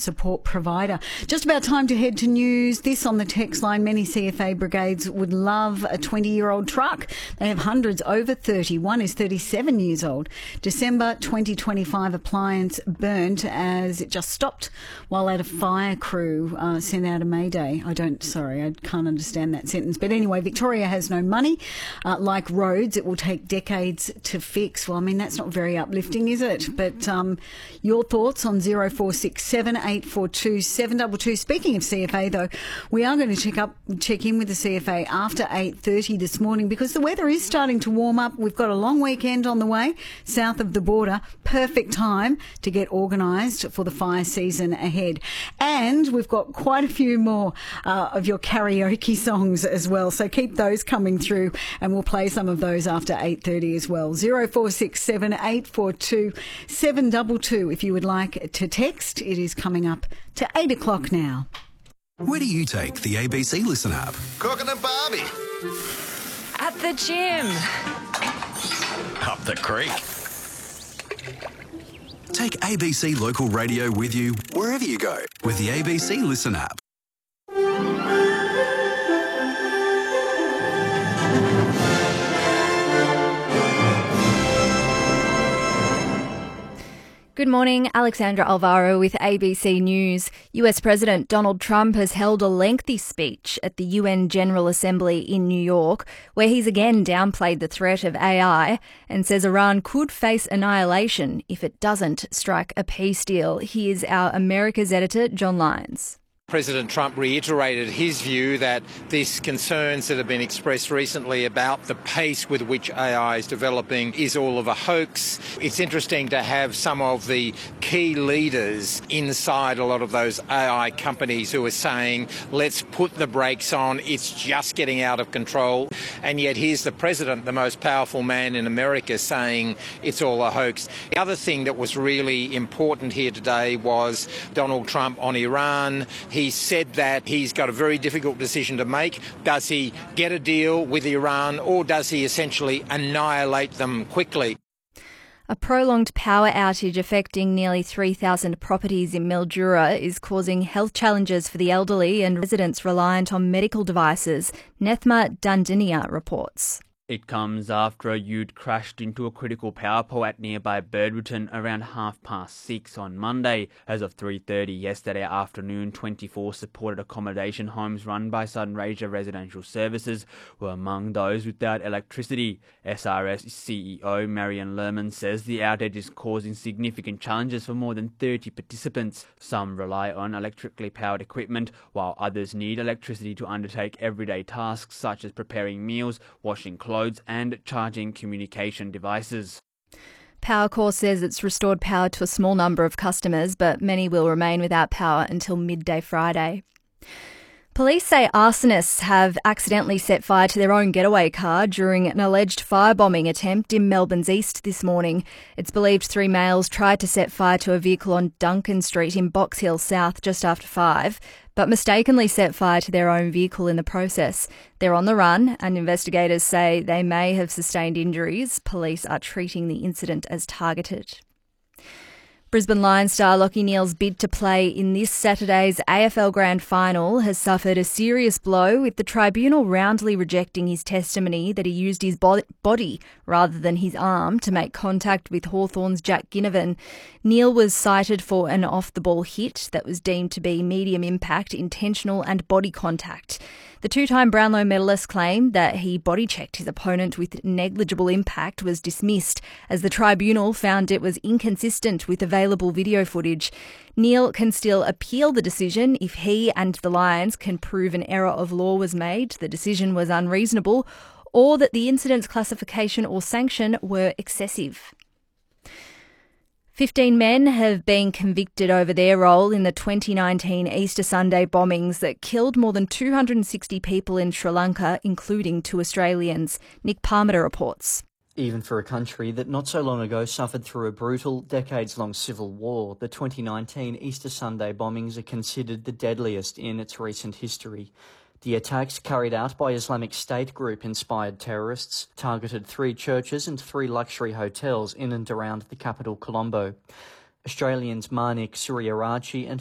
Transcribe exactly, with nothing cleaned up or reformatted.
support provider. Just about time to head to news. This on the text line. Many C F A brigades would love a twenty-year-old truck. They have hundreds over thirty. One is thirty-seven years old. December twenty twenty-five appliance burnt as it just stopped while at a fire crew uh, sent out a mayday. I don't, sorry, I can't understand that sentence. But anyway, Victoria has no money. Uh, like roads, it will take decades to fix. Well, I mean, that's not very uplifting, is it? But um, your thoughts on zero four six seven eight four two seven two two. Speaking of C F A, though, we are going to check up, check in with the C F A after eight thirty this morning because the weather is starting to warm up. We've got a long weekend on the way south of the border. Perfect time to get organised for the fire season ahead. And we've got quite a few more uh, of your karaoke songs as well. So keep those coming through and we'll play some of those after eight thirty as well. zero four six seven eight four two seven two two if you would like to text. It is coming up to eight o'clock now. Where do you take the A B C Listen app? Cooking and Barbie. At the gym. Up the creek. Take A B C Local Radio with you wherever you go with the A B C Listen app. Good morning, Alexandra Alvaro with A B C News. U S President Donald Trump has held a lengthy speech at the U N General Assembly in New York, where he's again downplayed the threat of A I and says Iran could face annihilation if it doesn't strike a peace deal. Here's our America's editor, John Lyons. President Trump reiterated his view that these concerns that have been expressed recently about the pace with which A I is developing is all of a hoax. It's interesting to have some of the key leaders inside a lot of those A I companies who are saying, let's put the brakes on, it's just getting out of control. And yet here's the president, the most powerful man in America, saying it's all a hoax. The other thing that was really important here today was Donald Trump on Iran. He said that he's got a very difficult decision to make. Does he get a deal with Iran or does he essentially annihilate them quickly? A prolonged power outage affecting nearly three thousand properties in Mildura is causing health challenges for the elderly and residents reliant on medical devices, Nethma Dandinia reports. It comes after a ute crashed into a critical power pole at nearby Birdwotton around half past six on Monday. As of three thirty yesterday afternoon, twenty-four supported accommodation homes run by Sunraysia Residential Services were among those without electricity. S R S C E O Marion Lerman says the outage is causing significant challenges for more than thirty participants. Some rely on electrically powered equipment, while others need electricity to undertake everyday tasks such as preparing meals, washing clothes, and charging communication devices. Powercor says it's restored power to a small number of customers, but many will remain without power until midday Friday. Police say arsonists have accidentally set fire to their own getaway car during an alleged firebombing attempt in Melbourne's east this morning. It's believed three males tried to set fire to a vehicle on Duncan Street in Box Hill South just after five, but mistakenly set fire to their own vehicle in the process. They're on the run, and investigators say they may have sustained injuries. Police are treating the incident as targeted. Brisbane Lions star Lachie Neale's bid to play in this Saturday's A F L Grand Final has suffered a serious blow, with the tribunal roundly rejecting his testimony that he used his bo- body rather than his arm to make contact with Hawthorn's Jack Ginnivan. Neale was cited for an off-the-ball hit that was deemed to be medium impact, intentional and body contact. The two-time Brownlow medalist claimed that he body-checked his opponent with negligible impact was dismissed as the tribunal found it was inconsistent with available video footage. Neale can still appeal the decision if he and the Lions can prove an error of law was made, the decision was unreasonable, or that the incident's classification or sanction were excessive. Fifteen men have been convicted over their role in the twenty nineteen Easter Sunday bombings that killed more than two hundred sixty people in Sri Lanka, including two Australians. Nick Parmiter reports. Even for a country that not so long ago suffered through a brutal, decades-long civil war, the twenty nineteen Easter Sunday bombings are considered the deadliest in its recent history. The attacks, carried out by Islamic State group-inspired terrorists, targeted three churches and three luxury hotels in and around the capital, Colombo. Australians Manik Suryarachi and